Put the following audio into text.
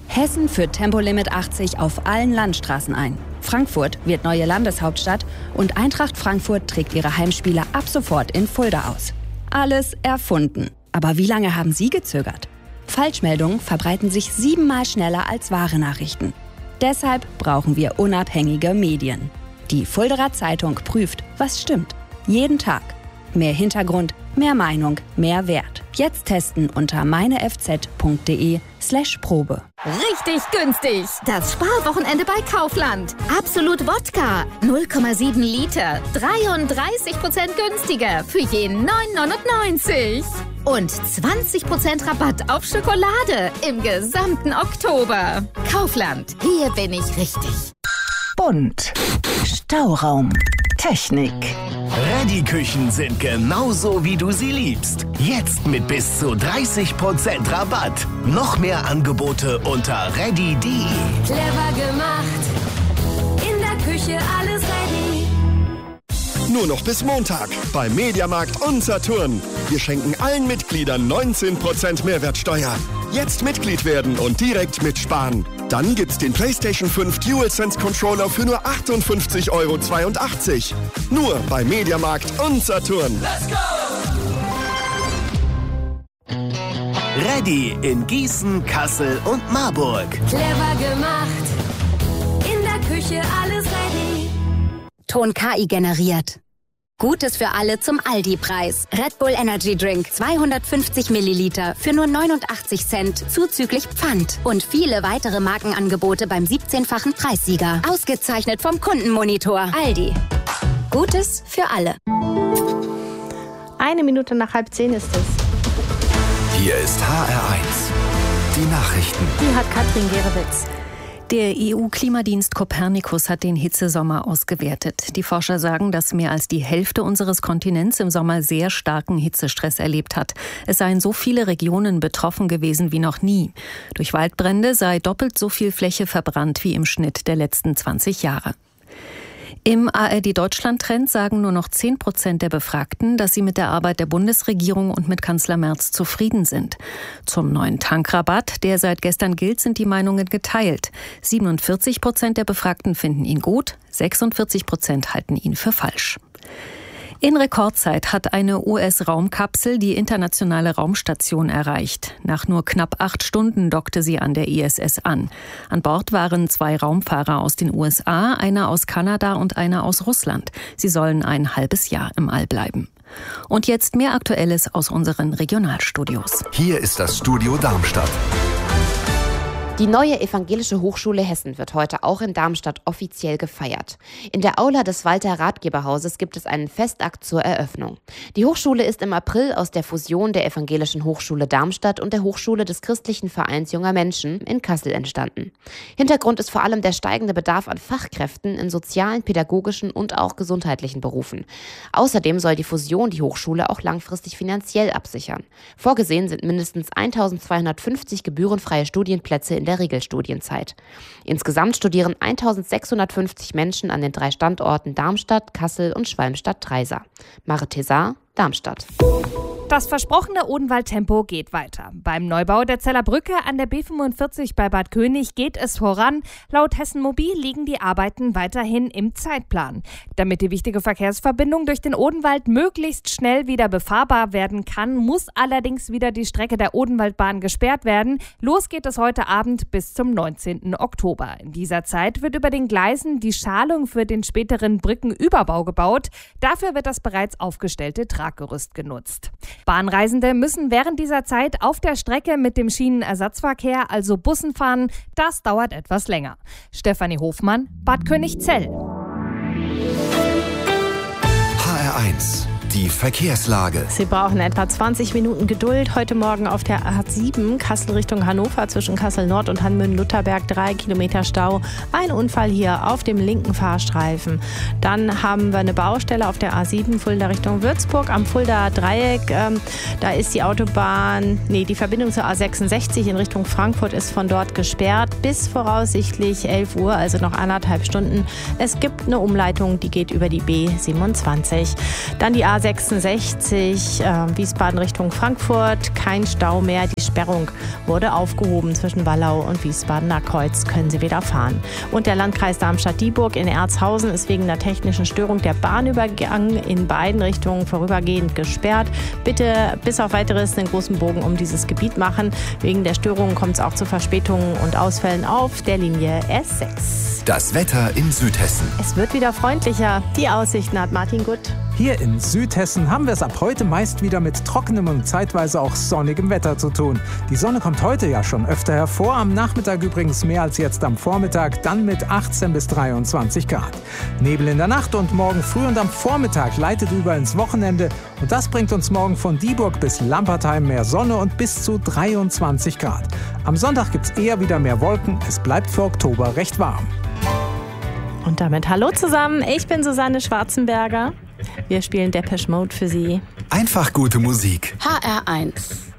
Hessen führt Tempolimit 80 auf allen Landstraßen ein. Frankfurt wird neue Landeshauptstadt und Eintracht Frankfurt trägt ihre Heimspiele ab sofort in Fulda aus. Alles erfunden. Aber wie lange haben Sie gezögert? Falschmeldungen verbreiten sich 7-mal schneller als wahre Nachrichten. Deshalb brauchen wir unabhängige Medien. Die Fuldaer Zeitung prüft, was stimmt. Jeden Tag. Mehr Hintergrund, mehr Meinung, mehr Wert. Jetzt testen unter meinefz.de/Probe. Richtig günstig! Das Sparwochenende bei Kaufland. Absolut Wodka, 0,7 Liter, 33% günstiger für je 9,99. Und 20% Rabatt auf Schokolade im gesamten Oktober. Kaufland, hier bin ich richtig. Bunt. Stauraum. Technik. Reddy-Küchen sind genauso, wie du sie liebst. Jetzt mit bis zu 30% Rabatt. Noch mehr Angebote unter reddy.de. Clever gemacht. In der Küche alles ready. Nur noch bis Montag beim Mediamarkt und Saturn. Wir schenken allen Mitgliedern 19% Mehrwertsteuer. Jetzt Mitglied werden und direkt mitsparen. Dann gibt's den PlayStation 5 DualSense Controller für nur 58,82 €. Nur bei Mediamarkt und Saturn. Let's go! Reddy in Gießen, Kassel und Marburg. Clever gemacht. In der Küche alles ready. Ton KI generiert. Gutes für alle zum Aldi-Preis. Red Bull Energy Drink 250 Milliliter für nur 89 Cent zuzüglich Pfand. Und viele weitere Markenangebote beim 17-fachen Preissieger. Ausgezeichnet vom Kundenmonitor. Aldi. Gutes für alle. 1 Minute nach 9:30 ist es. Hier ist HR1. Die Nachrichten. Die hat Katrin Gerewitz. Der EU-Klimadienst Copernicus hat den Hitzesommer ausgewertet. Die Forscher sagen, dass mehr als die Hälfte unseres Kontinents im Sommer sehr starken Hitzestress erlebt hat. Es seien so viele Regionen betroffen gewesen wie noch nie. Durch Waldbrände sei doppelt so viel Fläche verbrannt wie im Schnitt der letzten 20 Jahre. Im ARD-Deutschland-Trend sagen nur noch 10% der Befragten, dass sie mit der Arbeit der Bundesregierung und mit Kanzler Merz zufrieden sind. Zum neuen Tankrabatt, der seit gestern gilt, sind die Meinungen geteilt. 47% der Befragten finden ihn gut, 46% halten ihn für falsch. In Rekordzeit hat eine US-Raumkapsel die internationale Raumstation erreicht. Nach nur knapp 8 Stunden dockte sie an der ISS an. An Bord waren 2 Raumfahrer aus den USA, einer aus Kanada und einer aus Russland. Sie sollen ein halbes Jahr im All bleiben. Und jetzt mehr Aktuelles aus unseren Regionalstudios. Hier ist das Studio Darmstadt. Die neue Evangelische Hochschule Hessen wird heute auch in Darmstadt offiziell gefeiert. In der Aula des Walter-Ratgeber-Hauses gibt es einen Festakt zur Eröffnung. Die Hochschule ist im April aus der Fusion der Evangelischen Hochschule Darmstadt und der Hochschule des Christlichen Vereins Junger Menschen in Kassel entstanden. Hintergrund ist vor allem der steigende Bedarf an Fachkräften in sozialen, pädagogischen und auch gesundheitlichen Berufen. Außerdem soll die Fusion die Hochschule auch langfristig finanziell absichern. Vorgesehen sind mindestens 1250 gebührenfreie Studienplätze in der Regelstudienzeit. Insgesamt studieren 1650 Menschen an den 3 Standorten Darmstadt, Kassel und Schwalmstadt-Treysa. Mare Tessar, Darmstadt. Das versprochene Odenwald-Tempo geht weiter. Beim Neubau der Zeller Brücke an der B45 bei Bad König geht es voran. Laut Hessen Mobil liegen die Arbeiten weiterhin im Zeitplan. Damit die wichtige Verkehrsverbindung durch den Odenwald möglichst schnell wieder befahrbar werden kann, muss allerdings wieder die Strecke der Odenwaldbahn gesperrt werden. Los geht es heute Abend bis zum 19. Oktober. In dieser Zeit wird über den Gleisen die Schalung für den späteren Brückenüberbau gebaut. Dafür wird das bereits aufgestellte Traggerüst genutzt. Bahnreisende müssen während dieser Zeit auf der Strecke mit dem Schienenersatzverkehr, also Bussen, fahren. Das dauert etwas länger. Stefanie Hofmann, Bad Königzell. HR1. Die Verkehrslage. Sie brauchen etwa 20 Minuten Geduld. Heute Morgen auf der A7 Kassel Richtung Hannover zwischen Kassel Nord und Hannmünden-Lutherberg 3 Kilometer Stau. Ein Unfall hier auf dem linken Fahrstreifen. Dann haben wir eine Baustelle auf der A7 Fulda Richtung Würzburg am Fuldaer Dreieck. Da ist die die Verbindung zur A66 in Richtung Frankfurt ist von dort gesperrt bis voraussichtlich 11 Uhr, also noch 1,5 Stunden. Es gibt eine Umleitung, die geht über die B27. Dann die A A66 Wiesbaden Richtung Frankfurt. Kein Stau mehr. Die Sperrung wurde aufgehoben zwischen Wallau und Wiesbadener Kreuz. Können Sie wieder fahren. Und der Landkreis Darmstadt-Dieburg in Erzhausen ist wegen einer technischen Störung der Bahnübergang in beiden Richtungen vorübergehend gesperrt. Bitte bis auf Weiteres den großen Bogen um dieses Gebiet machen. Wegen der Störungen kommt es auch zu Verspätungen und Ausfällen auf der Linie S6. Das Wetter in Südhessen. Es wird wieder freundlicher. Die Aussichten hat Martin Gutt. Hier in Südhessen haben wir es ab heute meist wieder mit trockenem und zeitweise auch sonnigem Wetter zu tun. Die Sonne kommt heute ja schon öfter hervor, am Nachmittag übrigens mehr als jetzt am Vormittag, dann mit 18 bis 23 Grad. Nebel in der Nacht und morgen früh und am Vormittag leitet über ins Wochenende und das bringt uns morgen von Dieburg bis Lampertheim mehr Sonne und bis zu 23 Grad. Am Sonntag gibt es eher wieder mehr Wolken, es bleibt für Oktober recht warm. Und damit hallo zusammen, ich bin Susanne Schwarzenberger. Wir spielen Depeche Mode für Sie. Einfach gute Musik. HR1.